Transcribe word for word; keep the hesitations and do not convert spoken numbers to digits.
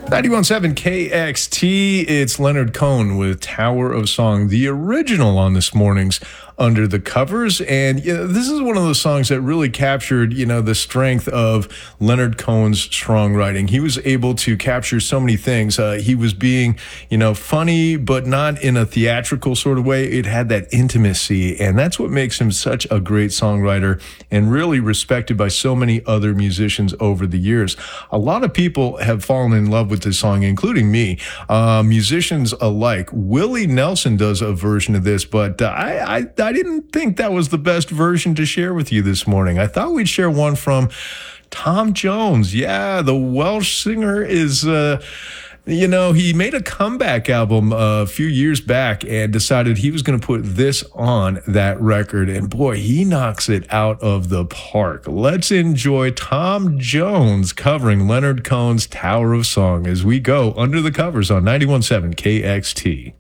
ninety-one point seven K X T, it's Leonard Cohen with Tower of Song, the original on this morning's Under the Covers. And you know, this is one of those songs that really captured, you know, the strength of Leonard Cohen's songwriting. He was able to capture so many things. Uh, he was being, you know, funny, but not in a theatrical sort of way. It had that intimacy, and that's what makes him such a great songwriter and really respected by so many other musicians over the years. A lot of people have fallen in love with this song, including me, uh, musicians alike. Willie Nelson does a version of this, but uh, I, I I didn't think that was the best version to share with you this morning. I thought we'd share one from Tom Jones. Yeah, the Welsh singer is, uh, you know, he made a comeback album a few years back and decided he was going to put this on that record. And boy, he knocks it out of the park. Let's enjoy Tom Jones covering Leonard Cohen's Tower of Song as we go Under the Covers on ninety-one point seven K X T.